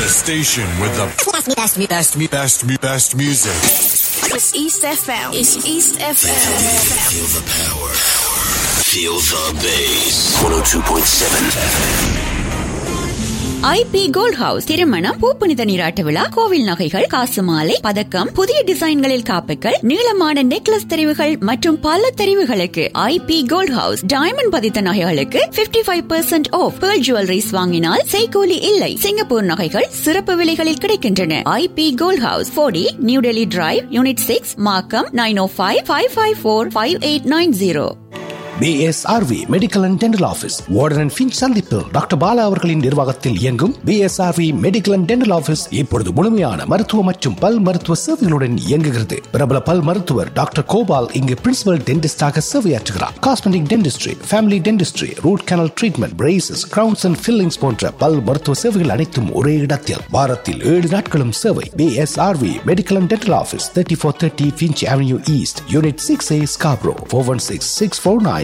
The station with the best music. It's East FM. It's East FM. Feel the power. Feel the bass. 102.7. IP gold house திருமணம், பூப்புனித நீராட்ட விழா, கோவில் நகைகள், காசு மாலை, பதக்கம், புதிய டிசைன்களில் காப்புகள், நீளமான நெக்லஸ் தெரிவுகள் மற்றும் பல தெரிவுகளுக்கு ஐபி கோல்ட் ஹவுஸ். டைமண்ட் பதித்த நகைகளுக்கு 55% ஆஃப். பேர்ல் ஜுவல்லரிஸ் வாங்கினால் செய்கூலி இல்லை. சிங்கப்பூர் நகைகள் சிறப்பு விலைகளில் கிடைக்கின்றன. IP gold house, 40 new Delhi drive, unit 6, மார்க்கம். 9055545890. BSRV medical and dental office, warden and Finch சந்திப்பு. டாக்டர் பாலா அவர்களின் நிர்வாகத்தில் இயங்கும் BSRV medical and dental office இப்பொழுது முழுமையான மருத்துவ மற்றும் பல் மருத்துவ சேவைகளுடன் இயங்குகிறது. பிரபல பல் மருத்துவர் டாக்டர் கோபால் இங்கு principal டென்டிஸ்டாக சேவையாற்றுகிறார். Cosmetic dentistry, family dentistry, root canal treatment, braces, crowns and fillings போன்ற பல் மருத்துவ சேவைகள் அனைத்தும் ஒரே இடத்தில். வாரத்தில் 7 நாட்களும் சேவை. BSRV medical and dental office, 3430 Finch Avenue East, Unit 6A, Scarborough. 416-649-6388.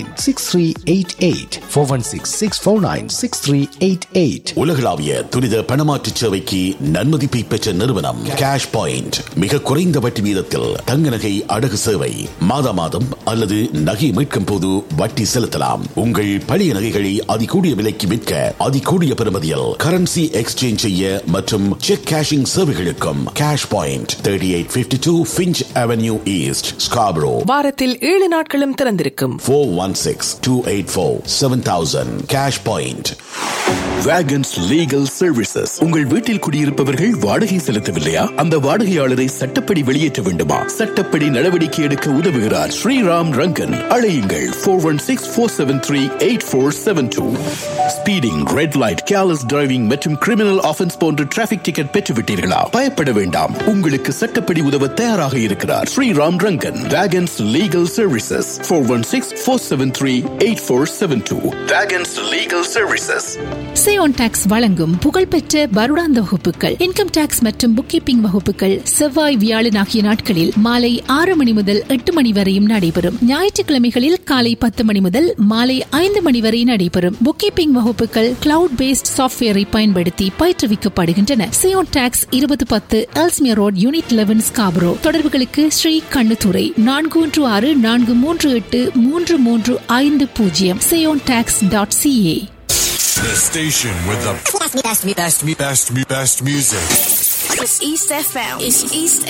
416-649-6388. உலகளாவிய துரித பணமாற்று சேவைக்கு நன்மதிப்பை பெற்ற நிறுவனம் கேஷ் பாயிண்ட். மிக குறைந்த வட்டி வீதத்தில் தங்க நகை அடகு சேவை. மாதா மாதம் அல்லது நகை மீட்கும் போது வட்டி செலுத்தலாம். உங்கள் பழைய நகைகளை அதிகூடிய விலைக்கு விற்க, அதிகூடிய பெறுமதியில் கரன்சி எக்ஸ்சேஞ்ச் செய்ய மற்றும் check cashing சேவைகளுக்கும் cash point. 3852 Finch Avenue East, Scarborough. வாரத்தில் 7 நாட்களும் திறந்திருக்கும். 416-284-7000. Cash Point. Wagons Legal Services. உங்கள் வீட்டில் குடியிருப்பவர்கள் வாடகை செலுத்தவில்லையா? அந்த வாடகையாளரை சட்டப்படி வெளியேற்ற வேண்டுமா? சட்டப்படி நடவடிக்கை எடுக்க உதவுகிறார் ஸ்ரீராம் ரங்கன். அழையுங்கள் 416-473-8472. Speeding, red light, careless driving மற்றும் கிரிமினல் ஆஃபென்ஸ் போன்ற டிராபிக் டிக்கெட் பெற்றுவிட்டீர்களா? பயப்பட வேண்டாம். உங்களுக்கு சட்டப்படி உதவ தயாராக இருக்கிறார் Sriram Rangan. Wagons Legal Services. 416-473-8472. Wagons Legal Services. Zion tax வழங்கும் புகழ்பெற்ற வருடாந்த வகுப்புகள், இன்கம் டாக்ஸ் மற்றும் புக் கீப்பிங் வகுப்புகள் செவ்வாய், வியாழன் ஆகிய நாட்களில் மாலை 6 மணி முதல் 8 மணி வரையும் நடைபெறும். ஞாயிற்றுக்கிழமைகளில் காலை 10 மணி முதல் மாலை 5 மணி வரை நடைபெறும். புக் கீப்பிங் வகுப்புகள் கிளவுட் பேஸ்ட் சாஃப்ட்வேரை பயன்படுத்தி பயிற்றுவிக்கப்படுகின்றன. Zion tax 2010 Ellesmere road, unit 11, Scarborough. தொடர்புகளுக்கு Sri Kannuthurai 416-438-3350. siontax.ca. The station with the best music. It's East FM. It's East